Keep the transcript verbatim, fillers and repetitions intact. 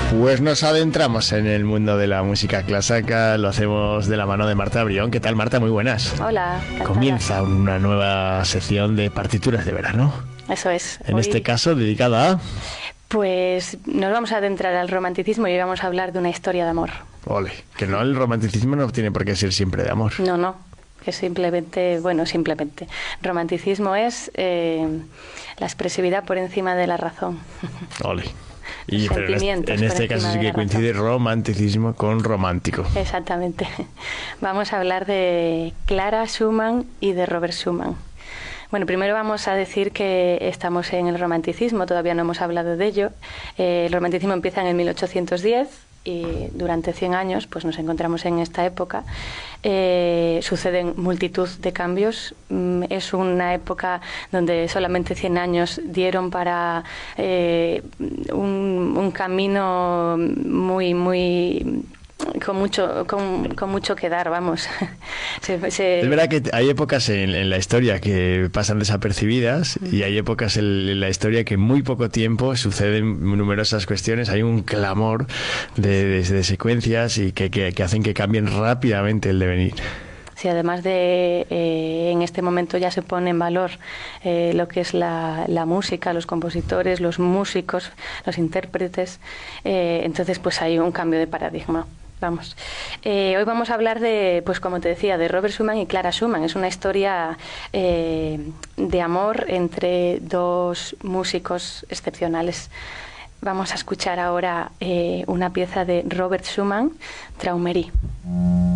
Pues nos adentramos en el mundo de la música clásica, lo hacemos de la mano de Marta Brión. ¿Qué tal, Marta? Muy buenas. Hola, encantada. Comienza una nueva sección de partituras de verano. Eso es. En Hoy, este caso, dedicada a... Pues nos vamos a adentrar al romanticismo y vamos a hablar de una historia de amor. Ole, que no, el romanticismo no tiene por qué ser siempre de amor. No, no, que simplemente, bueno, simplemente. Romanticismo es eh, la expresividad por encima de la razón. Ole. Y pero en este, en este caso sí que coincide razón. romanticismo con romántico. Exactamente. Vamos a hablar de Clara Schumann y de Robert Schumann. Bueno, primero vamos a decir que estamos en el romanticismo, todavía no hemos hablado de ello. Eh, el romanticismo empieza en el mil ochocientos diez y durante cien años pues nos encontramos en esta época. Eh, suceden multitud de cambios. Mm, es una época donde solamente cien años dieron para eh, un, un camino muy, muy... con mucho con, con mucho que dar, vamos. se, se... Es verdad que hay épocas en, en la historia que pasan desapercibidas y hay épocas en, en la historia que en muy poco tiempo suceden numerosas cuestiones, hay un clamor de, de, de secuencias y que, que, que hacen que cambien rápidamente el devenir. Sí, además de eh, en este momento ya se pone en valor eh, lo que es la, la música, los compositores, los músicos, los intérpretes, eh, entonces pues hay un cambio de paradigma. Vamos. Eh, hoy vamos a hablar de, pues como te decía, de Robert Schumann y Clara Schumann. Es una historia eh, de amor entre dos músicos excepcionales. Vamos a escuchar ahora eh, una pieza de Robert Schumann, Traumerie.